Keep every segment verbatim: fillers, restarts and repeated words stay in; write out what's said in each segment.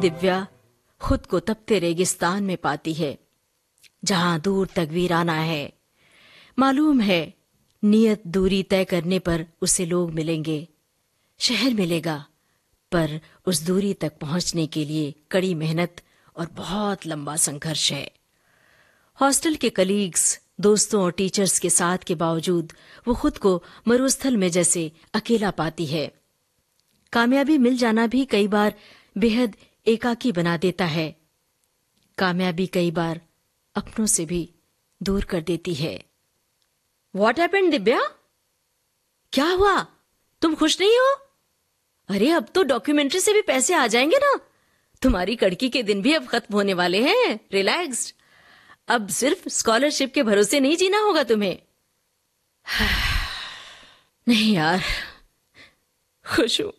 दिव्या खुद को तपते रेगिस्तान में पाती है, जहां दूर तक वीराना है। मालूम है नियत दूरी तय करने पर उसे लोग मिलेंगे, शहर मिलेगा, पर उस दूरी तक पहुंचने के लिए कड़ी मेहनत और बहुत लंबा संघर्ष है। हॉस्टल के कलीग्स, दोस्तों और टीचर्स के साथ के बावजूद वो खुद को मरुस्थल में जैसे अकेला पाती है। कामयाबी मिल जाना भी कई बार बेहद एकाकी बना देता है। कामयाबी कई बार अपनों से भी दूर कर देती है। What happened, Divya? क्या हुआ? तुम खुश नहीं हो? अरे अब तो डॉक्यूमेंट्री से भी पैसे आ जाएंगे ना। तुम्हारी कड़की के दिन भी अब खत्म होने वाले हैं। रिलैक्स्ड। अब सिर्फ स्कॉलरशिप के भरोसे नहीं जीना होगा तुम्हें। नहीं यार, खुश हूं,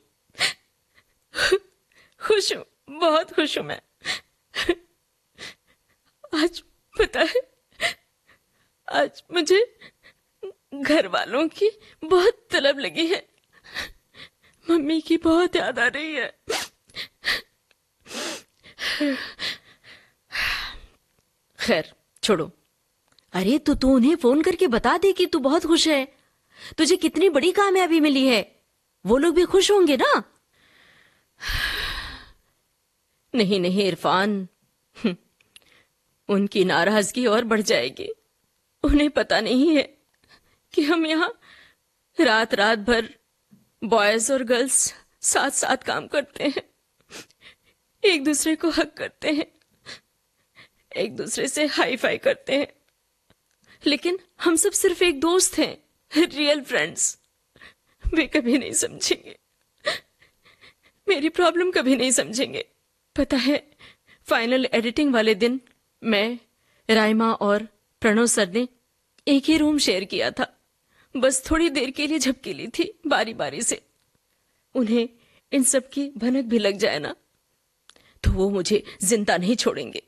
खुश हूं, बहुत खुश हूं मैं। आज पता है, आज मुझे घर वालों की बहुत तलब लगी है। मम्मी की बहुत याद आ रही है। खैर छोड़ो। अरे तो तू उन्हें फोन करके बता दे कि तू बहुत खुश है, तुझे कितनी बड़ी कामयाबी मिली है। वो लोग भी खुश होंगे ना। नहीं नहीं इरफान, उनकी नाराजगी और बढ़ जाएगी। उन्हें पता नहीं है कि हम यहाँ रात रात भर बॉयज और गर्ल्स साथ साथ काम करते हैं, एक दूसरे को हक करते हैं, एक दूसरे से हाई फाई करते हैं, लेकिन हम सब सिर्फ एक दोस्त हैं, रियल फ्रेंड्स। वे कभी नहीं समझेंगे, मेरी प्रॉब्लम कभी नहीं समझेंगे। पता है, फाइनल एडिटिंग वाले दिन मैं, राइमा और प्रणव सर ने एक ही रूम शेयर किया था। बस थोड़ी देर के लिए झपकी ली थी बारी बारी से। उन्हें इन सब की भनक भी लग जाए ना, तो वो मुझे जिंदा नहीं छोड़ेंगे।